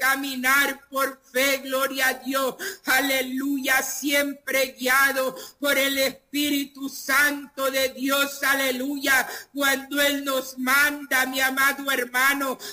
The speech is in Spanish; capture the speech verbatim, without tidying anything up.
caminar por fe, gloria a Dios, aleluya, siempre guiado por el Espíritu Santo de Dios, aleluya, cuando Él nos manda, mi amado hermano,